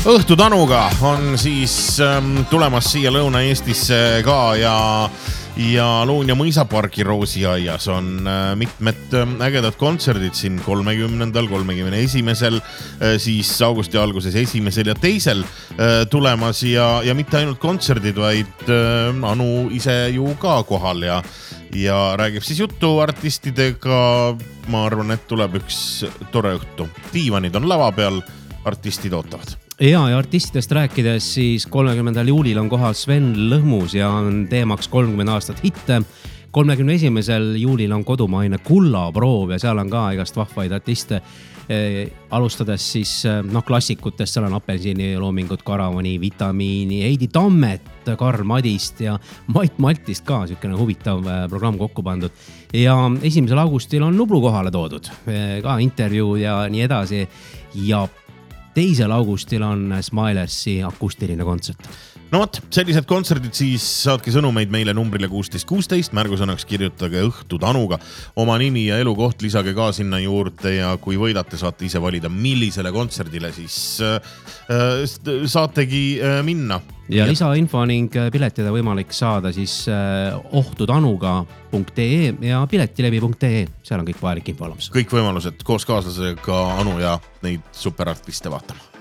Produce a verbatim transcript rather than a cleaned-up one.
Õhtutanuga on siis ähm, tulemas siia Lõuna-Eestisse ka ja ja Loon- ja Mõisapargi Roosiaias on äh, mitmed äh, ägedad kontserdid siin kolmekümnendal, kolmekümne esimesel, äh, siis augusti alguses esimesel ja teisel äh, tulemas ja, ja mitte ainult kontserdid, vaid äh, Anu ise ju ka kohal ja, ja räägib siis juttu artistidega. Ma arvan, et tuleb üks tore õhtu. Diivanid on lava peal, artistid ootavad. Ja, ja artistidest rääkides siis kolmekümnendal juulil on kohal Sven Lõhmus ja on teemaks kolmkümmend aastat hitte. kolmekümne esimesel juulil on kodumaine Kullaproov ja seal on ka igast vahvaid artiste. Eh, alustades siis noh, klassikutest, seal on Apelsiini Loomingut, Karavani, Vitamiini, Heidi Tammet, Karl Madist ja Mait Maltist ka sükene huvitav programm kokku pandud. Ja esimesel augustil on Nublu kohale toodud, eh, ka intervjuu ja nii edasi ja teisel augustil on Smilersi akustiline kontsert. No võt, sellised kontserdid siis saatke sõnumeid meile numbrile kuusteist kuusteist, märgusõnaks kirjutage Õhtutanuga oma nimi ja elukoht, lisage ka sinna juurde ja kui võidate, saate ise valida, millisele kontserdile siis äh, saategi äh, minna. Ja lisainfo ning piletid on võimalik saada siis äh, ohtutanuga punkt ee ja piletilevi punkt ee, seal on kõik vajalik info olemas. Kõik võimalused koos kaaslasega Anu ja neid superartiste vaatama.